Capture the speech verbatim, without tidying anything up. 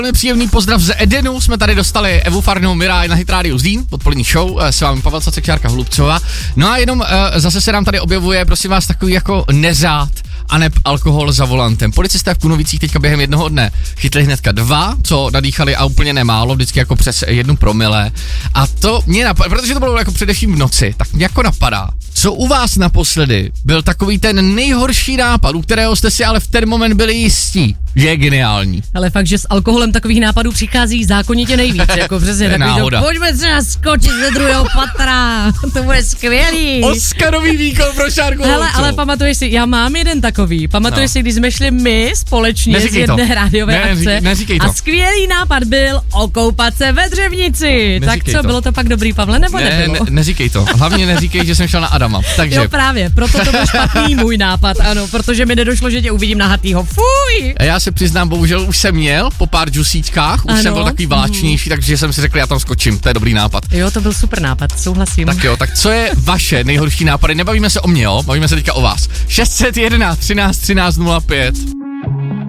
Nepříjemný pozdrav z Edenu, jsme tady dostali Evu Farnou, Mira na Hit Radio Zlín, odpolední show, s vámi Pavel Cacek, Šárka Holubcová. No a jenom uh, zase se nám tady objevuje, prosím vás, takový jako neřád a neb alkohol za volantem. Policisté v Kunovicích teďka během jednoho dne chytli hnedka dva, co nadýchali a úplně nemálo, vždycky jako přes jednu promile. A to mě napadá, protože to bylo jako především v noci, tak mě jako napadá, co u vás naposledy byl takový ten nejhorší nápad, u kterého jste si ale v ten moment byli jistí, že je geniální. Ale fakt, že s alkoholem takových nápadů přichází zákonitě nejvíc, jako přesně takový to, pojďme třeba skočit ze druhého patra, to bude skvělý. Oscarový výkon pro Šárku. Hele, ale pamatuješ si, já mám jeden takový, pamatuješ no. si, když jsme šli my společně neříkej z jedné to. rádiové ne, akce neříkej to. A skvělý nápad byl okoupat se ve Dřevnici. Neříkej tak co, to. bylo to pak dobrý, Pavle, nebo ne, nebylo? Ne, neříkej to, hlavně neříkej, že jsem šel na Adama, takže. Jo právě, proto to byl špatný můj nápad, ano, protože mi nedošlo, že tě uvidím nahatýho, fuj. A já se přiznám, bohužel už jsem měl po pár džusíčkách, už ano. jsem byl takový vláčnější, mm. takže jsem si řekl, já tam skočím, to je dobrý nápad. Jo, to byl super nápad, souhlasím. Tak jo, tak co je vaše nejhorší nápady? Nebavíme se o mě, jo, bavíme se teďka o vás. šest set jedna třináct třináct nula pět